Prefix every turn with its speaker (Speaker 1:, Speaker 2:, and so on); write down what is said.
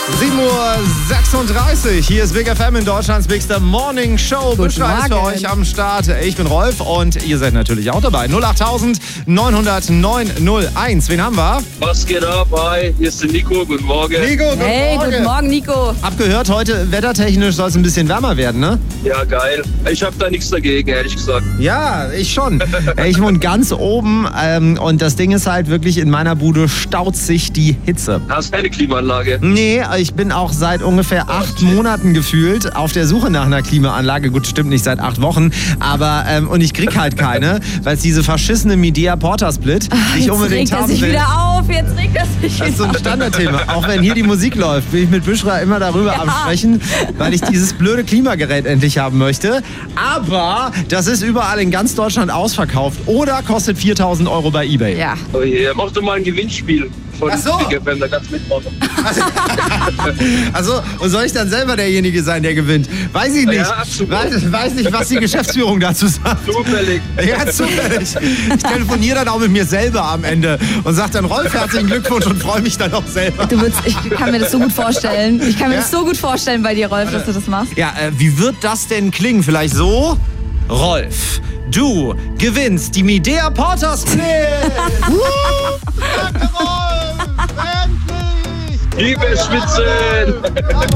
Speaker 1: 7:36 Uhr, hier ist Big FM in Deutschlands bigster Morning Show. Buschra ist für euch am Start. Ich bin Rolf und ihr seid natürlich auch dabei. 08000 900 901. Wen haben wir?
Speaker 2: Was geht ab? Hi, hier ist der Nico. Guten Morgen.
Speaker 1: Nico, guten Morgen.
Speaker 3: Guten Morgen, Nico.
Speaker 1: Hab gehört, heute wettertechnisch soll es ein bisschen wärmer werden, ne?
Speaker 2: Ja, geil. Ich habe da nichts dagegen, ehrlich gesagt.
Speaker 1: Ja, ich schon. Ich wohne ganz oben und das Ding ist halt wirklich, in meiner Bude staut sich die Hitze.
Speaker 2: Hast keine Klimaanlage?
Speaker 1: Nee, ich bin auch seit ungefähr 8 Monaten gefühlt auf der Suche nach einer Klimaanlage. Gut, stimmt nicht seit 8 Wochen, aber und ich krieg halt keine, weil es diese verschissene Midea Porter Split nicht unbedingt haben will.
Speaker 3: Jetzt regt er sich wieder auf, jetzt regt er sich wieder auf.
Speaker 1: Das ist so ein Standardthema. Auch wenn hier die Musik läuft, bin ich mit Buschra immer darüber am Sprechen, weil ich dieses blöde Klimagerät endlich haben möchte. Aber das ist überall in ganz Deutschland ausverkauft oder kostet 4.000 € bei eBay.
Speaker 3: Ja.
Speaker 2: Oh je, mach doch mal ein Gewinnspiel von
Speaker 1: Ach so.
Speaker 2: Big FM, da kannst du mitmachen.
Speaker 1: Also, und soll ich dann selber derjenige sein, der gewinnt? Weiß ich nicht.
Speaker 2: Ja, absolut.
Speaker 1: Weiß nicht, was die Geschäftsführung dazu sagt.
Speaker 2: Zufällig.
Speaker 1: Ja, zufällig. Ich telefoniere dann auch mit mir selber am Ende und sage dann, Rolf, herzlichen Glückwunsch und freue mich dann auch selber.
Speaker 3: Ich kann mir das so gut vorstellen. Ich kann mir das so gut vorstellen bei dir, Rolf, dass du das machst.
Speaker 1: Ja, wie wird das denn klingen? Vielleicht so? Rolf, du gewinnst die Midea Porter Split! Danke, Rolf! Endlich!
Speaker 2: Liebe Schwitzen!